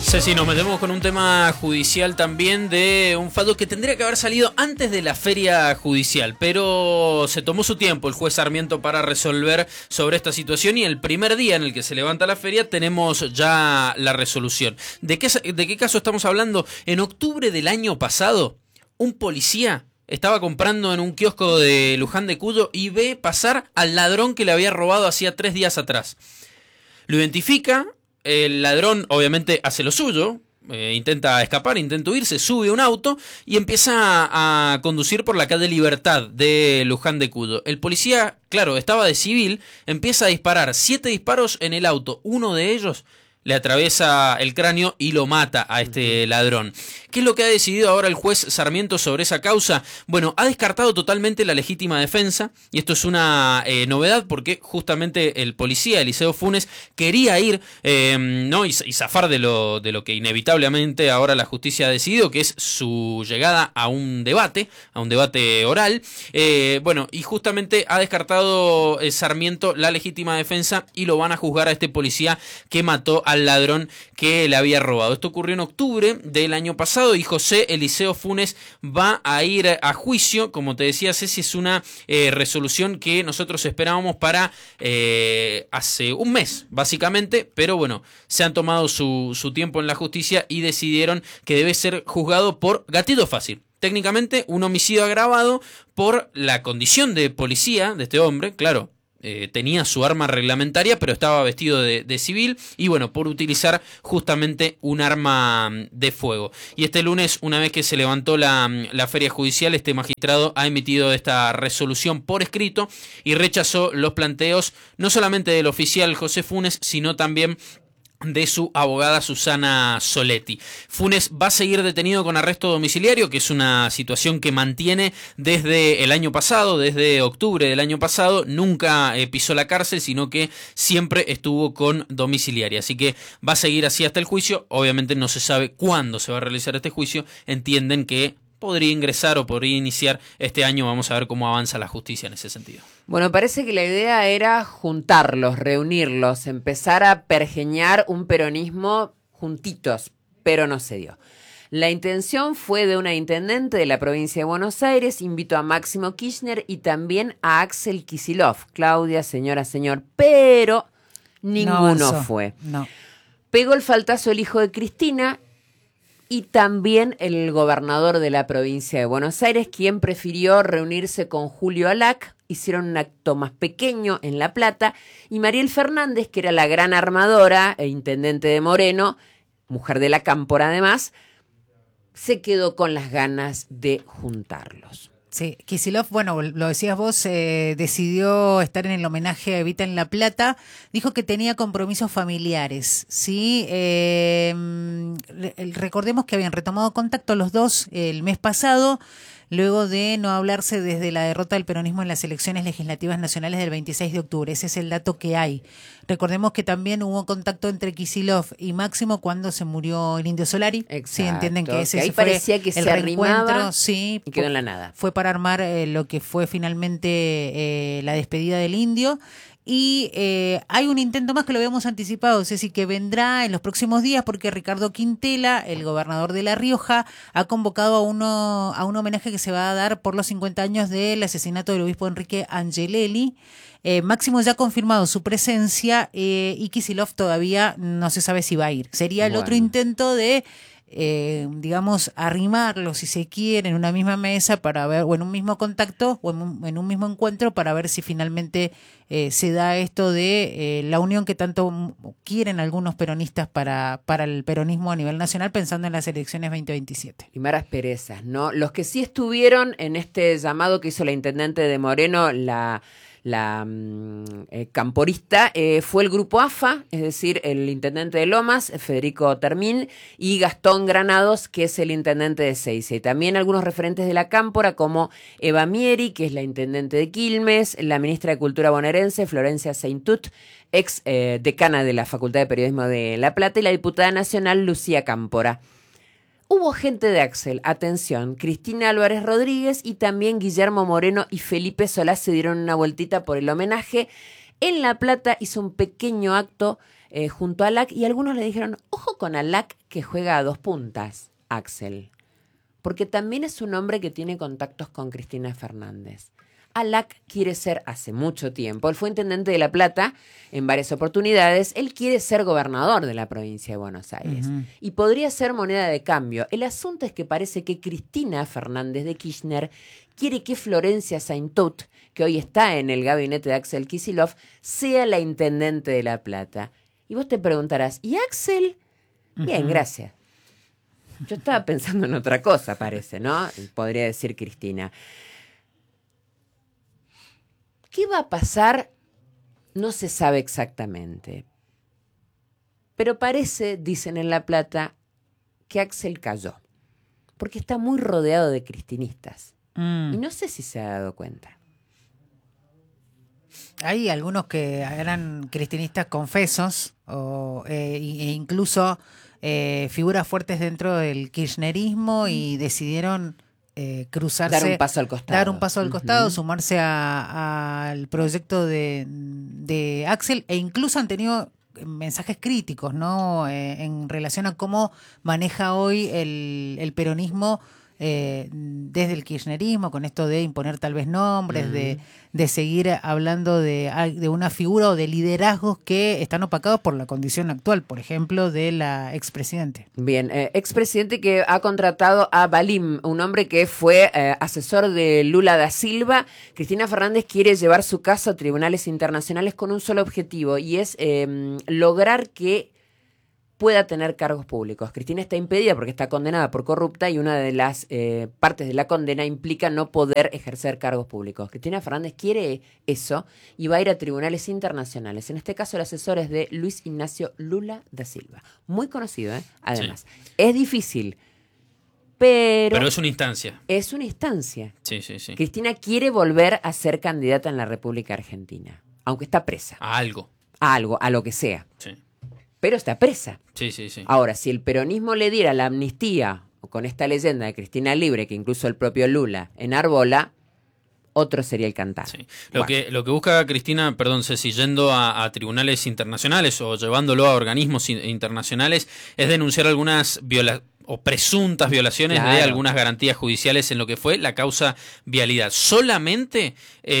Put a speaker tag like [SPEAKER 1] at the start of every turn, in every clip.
[SPEAKER 1] Ceci, nos metemos con un tema judicial también de un fallo que tendría que haber salido antes de la feria judicial, pero se tomó su tiempo el juez Sarmiento para resolver sobre esta situación y el primer día en el que se levanta la feria tenemos ya la resolución. ¿De qué caso estamos hablando? En octubre del año pasado, un policía estaba comprando en un kiosco de Luján de Cuyo y ve pasar al ladrón que le había robado hacía 3 días atrás. Lo identifica. El ladrón obviamente hace lo suyo, intenta escapar, intenta huirse, sube a un auto y empieza a conducir por la calle Libertad de Luján de Cuyo. El policía, claro, estaba de civil, empieza a disparar 7 disparos en el auto. Uno de ellos le atraviesa el cráneo y lo mata a este ladrón. ¿Qué es lo que ha decidido ahora el juez Sarmiento sobre esa causa? Bueno, ha descartado totalmente la legítima defensa, y esto es una novedad porque justamente el policía Eliseo Funes quería ir y zafar de lo que inevitablemente ahora la justicia ha decidido, que es su llegada a un debate oral. Y justamente ha descartado Sarmiento la legítima defensa y lo van a juzgar a este policía que mató al ladrón que le había robado. Esto ocurrió en octubre del año pasado y José Eliseo Funes va a ir a juicio. Como te decía, Ceci, es una resolución que nosotros esperábamos para hace un mes, básicamente, pero bueno, se han tomado su tiempo en la justicia y decidieron que debe ser juzgado por gatillo fácil. Técnicamente, un homicidio agravado por la condición de policía de este hombre, claro. Tenía su arma reglamentaria, pero estaba vestido de civil y bueno, por utilizar justamente un arma de fuego. Y este lunes, una vez que se levantó la feria judicial, este magistrado ha emitido esta resolución por escrito y rechazó los planteos no solamente del oficial José Funes, sino también de su abogada Susana Soletti. Funes va a seguir detenido con arresto domiciliario, que es una situación que mantiene desde el año pasado, desde octubre del año pasado. Nunca pisó la cárcel, sino que siempre estuvo con domiciliaria. Así que va a seguir así hasta el juicio. Obviamente no se sabe cuándo se va a realizar este juicio. Entienden que podría ingresar o podría iniciar este año. Vamos a ver cómo avanza la justicia en ese sentido.
[SPEAKER 2] Bueno, parece que la idea era juntarlos, reunirlos, empezar a pergeñar un peronismo juntitos, pero no se dio. La intención fue de una intendente de la provincia de Buenos Aires, invitó a Máximo Kirchner y también a Axel Kicillof, Claudia, señora, señor, pero ninguno fue.
[SPEAKER 3] No.
[SPEAKER 2] Pegó el faltazo el hijo de Cristina y también el gobernador de la provincia de Buenos Aires, quien prefirió reunirse con Julio Alac. Hicieron un acto más pequeño en La Plata y Mariel Fernández, que era la gran armadora e intendente de Moreno, mujer de la Cámpora además, se quedó con las ganas de juntarlos.
[SPEAKER 3] Sí, Kicillof, bueno, lo decías vos, decidió estar en el homenaje a Evita en La Plata, dijo que tenía compromisos familiares, ¿sí? Recordemos que habían retomado contacto los dos el mes pasado, luego de no hablarse desde la derrota del peronismo en las elecciones legislativas nacionales del 26 de octubre. Ese es el dato que hay. Recordemos que también hubo contacto entre Kicillof y Máximo cuando se murió el Indio Solari.
[SPEAKER 2] Exacto.
[SPEAKER 3] Sí, entienden que ese
[SPEAKER 2] que ahí
[SPEAKER 3] fue
[SPEAKER 2] parecía que
[SPEAKER 3] el
[SPEAKER 2] se arrimaba
[SPEAKER 3] sí,
[SPEAKER 2] y quedó en la nada.
[SPEAKER 3] Fue para armar lo que fue finalmente la despedida del Indio. Y hay un intento más que lo habíamos anticipado, es decir, que vendrá en los próximos días porque Ricardo Quintela, el gobernador de La Rioja, ha convocado a un homenaje que se va a dar por los 50 años del asesinato del obispo Enrique Angelelli. Máximo ya ha confirmado su presencia y Kicillof todavía no se sabe si va a ir. Sería el otro intento de arrimarlo, si se quiere, en una misma mesa para ver, o en un mismo contacto, o en un mismo encuentro para ver si finalmente se da esto de la unión que tanto quieren algunos peronistas para el peronismo a nivel nacional, pensando en las elecciones 2027.
[SPEAKER 2] Y maras perezas, ¿no? Los que sí estuvieron en este llamado que hizo la intendente de Moreno, la camporista, fue el grupo AFA, es decir, el intendente de Lomas, Federico Termín, y Gastón Granados, que es el intendente de Seiza. Y también algunos referentes de la Cámpora, como Eva Mieri, que es la intendente de Quilmes, la ministra de Cultura bonaerense, Florencia Saintut, ex decana de la Facultad de Periodismo de La Plata, y la diputada nacional Lucía Cámpora. Hubo gente de Axel, atención, Cristina Álvarez Rodríguez y también Guillermo Moreno y Felipe Solá se dieron una vueltita por el homenaje. En La Plata hizo un pequeño acto junto a Lack, y algunos le dijeron, ojo con Lack que juega a 2 puntas, Axel, porque también es un hombre que tiene contactos con Cristina Fernández. Lack quiere ser, hace mucho tiempo, él fue intendente de La Plata en varias oportunidades, él quiere ser gobernador de la provincia de Buenos Aires y podría ser moneda de cambio. El asunto es que parece que Cristina Fernández de Kirchner quiere que Florencia Saintout, que hoy está en el gabinete de Axel Kicillof, sea la intendente de La Plata. Y vos te preguntarás, ¿y Axel? Bien, gracias. Yo estaba pensando en otra cosa, parece, ¿no? Podría decir Cristina. ¿Qué va a pasar? No se sabe exactamente. Pero parece, dicen en La Plata, que Axel cayó. Porque está muy rodeado de cristinistas. Y no sé si se ha dado cuenta.
[SPEAKER 3] Hay algunos que eran cristinistas confesos e incluso figuras fuertes dentro del kirchnerismo y decidieron cruzarse,
[SPEAKER 2] dar un paso al costado,
[SPEAKER 3] sumarse al proyecto de Axel, e incluso han tenido mensajes críticos, ¿no? En relación a cómo maneja hoy el peronismo desde el kirchnerismo, con esto de imponer tal vez nombres, de seguir hablando de una figura o de liderazgos que están opacados por la condición actual, por ejemplo, de la expresidente.
[SPEAKER 2] Bien, expresidente que ha contratado a Balim, un hombre que fue asesor de Lula da Silva. Cristina Fernández quiere llevar su caso a tribunales internacionales con un solo objetivo, y es lograr que pueda tener cargos públicos. Cristina está impedida porque está condenada por corrupta, y una de las partes de la condena implica no poder ejercer cargos públicos. Cristina Fernández quiere eso y va a ir a tribunales internacionales. En este caso, el asesor es de Luis Ignacio Lula da Silva. Muy conocido, además. Sí. Es difícil, pero
[SPEAKER 1] es una instancia.
[SPEAKER 2] Es una instancia.
[SPEAKER 1] Sí, sí, sí.
[SPEAKER 2] Cristina quiere volver a ser candidata en la República Argentina, aunque está presa.
[SPEAKER 1] A algo.
[SPEAKER 2] A lo que sea.
[SPEAKER 1] Sí.
[SPEAKER 2] Pero está presa.
[SPEAKER 1] Sí, sí, sí.
[SPEAKER 2] Ahora, si el peronismo le diera la amnistía, o con esta leyenda de Cristina libre, que incluso el propio Lula enarbola, otro sería el cantar.
[SPEAKER 1] Sí. Lo que busca Cristina, perdón, Ceci, yendo a tribunales internacionales o llevándolo a organismos internacionales, es denunciar algunas o presuntas violaciones de algunas garantías judiciales en lo que fue la causa vialidad. Solamente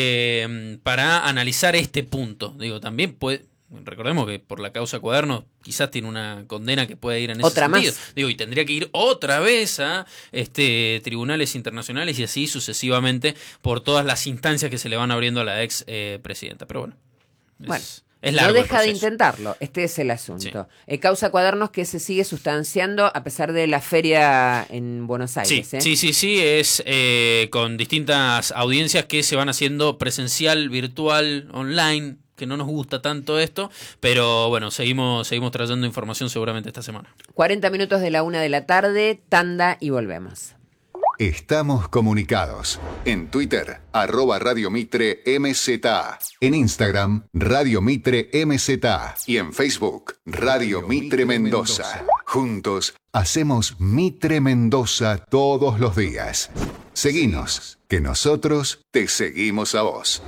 [SPEAKER 1] para analizar este punto. Digo, también recordemos que por la causa Cuadernos quizás tiene una condena que puede ir en ese
[SPEAKER 2] otra
[SPEAKER 1] sentido.
[SPEAKER 2] Más.
[SPEAKER 1] Digo, y tendría que ir otra vez a tribunales internacionales y así sucesivamente por todas las instancias que se le van abriendo a la ex presidenta. Pero bueno, es largo.
[SPEAKER 2] No deja de intentarlo, este es el asunto. Sí. Causa Cuadernos que se sigue sustanciando a pesar de la feria en Buenos Aires.
[SPEAKER 1] Sí, es con distintas audiencias que se van haciendo presencial, virtual, online, que no nos gusta tanto esto, pero bueno, seguimos trayendo información seguramente esta semana.
[SPEAKER 2] 40 minutos de la 1 de la tarde, tanda y volvemos.
[SPEAKER 4] Estamos comunicados. En Twitter, @Radio Mitre MZA. En Instagram, Radio Mitre MZA. Y en Facebook, Radio Mitre Mendoza. Juntos, hacemos Mitre Mendoza todos los días. Seguinos, que nosotros te seguimos a vos.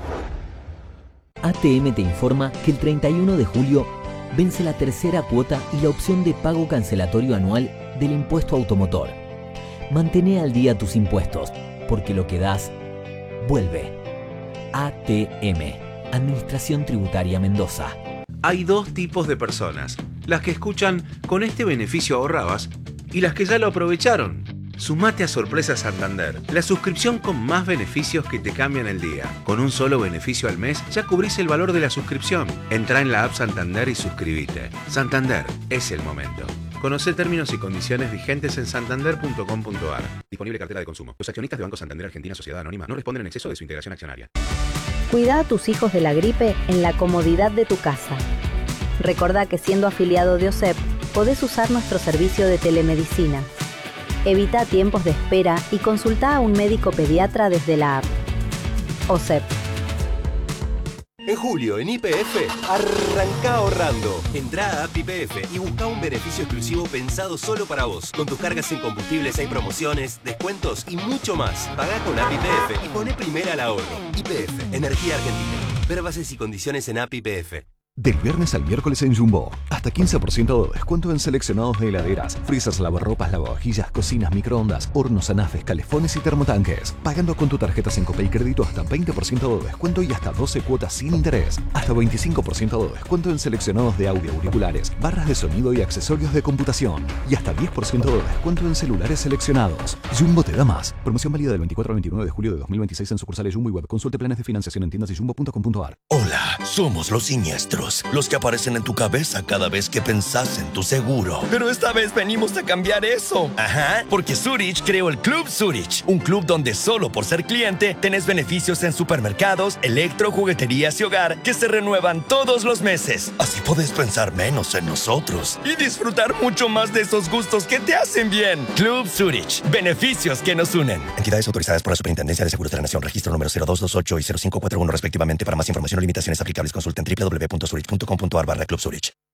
[SPEAKER 5] ATM te informa que el 31 de julio vence la tercera cuota y la opción de pago cancelatorio anual del impuesto automotor. Mantén al día tus impuestos, porque lo que das, vuelve. ATM, Administración Tributaria Mendoza.
[SPEAKER 6] Hay dos tipos de personas: las que escuchan "con este beneficio ahorrabas" y las que ya lo aprovecharon. Sumate a Sorpresa Santander, la suscripción con más beneficios que te cambian el día. Con un solo beneficio al mes ya cubrís el valor de la suscripción. Entrá en la app Santander y suscríbete. Santander, es el momento. Conocé términos y condiciones vigentes en santander.com.ar. Disponible cartera de consumo. Los accionistas de Banco Santander Argentina Sociedad Anónima no responden en exceso de su integración accionaria.
[SPEAKER 7] Cuida a tus hijos de la gripe en la comodidad de tu casa. Recordá que siendo afiliado de OSEP, podés usar nuestro servicio de telemedicina. Evita tiempos de espera y consulta a un médico pediatra desde la app. OSEP.
[SPEAKER 8] En julio, en YPF, arrancá ahorrando. Entrá a App YPF y buscá un beneficio exclusivo pensado solo para vos. Con tus cargas en combustibles hay promociones, descuentos y mucho más. Pagá con App YPF y poné primera al ahorro. YPF, Energía Argentina. Ver bases y condiciones en App YPF.
[SPEAKER 9] Del viernes al miércoles en Jumbo, hasta 15% de descuento en seleccionados de heladeras, freezers, lavarropas, lavavajillas, cocinas, microondas, hornos, anafes, calefones y termotanques. Pagando con tu tarjeta Sincope y crédito hasta 20% de descuento y hasta 12 cuotas sin interés. Hasta 25% de descuento en seleccionados de audio, auriculares, barras de sonido y accesorios de computación. Y hasta 10% de descuento en celulares seleccionados. Jumbo te da más. Promoción válida del 24 al 29 de julio de 2026 en sucursales Jumbo y web. Consulte planes de financiación en tiendas y jumbo.com.ar.
[SPEAKER 10] Hola, somos los siniestros. Los que aparecen en tu cabeza cada vez que pensás en tu seguro. Pero esta vez venimos a cambiar eso. Ajá, porque Zurich creó el Club Zurich. Un club donde solo por ser cliente tenés beneficios en supermercados, electro, jugueterías y hogar que se renuevan todos los meses. Así podés pensar menos en nosotros y disfrutar mucho más de esos gustos que te hacen bien. Club Zurich. Beneficios que nos unen. Entidades autorizadas por la Superintendencia de Seguros de la Nación. Registro número 0228 y 0541 respectivamente. Para más información o limitaciones aplicables consulten www.zurich.com.ar/Club Zurich.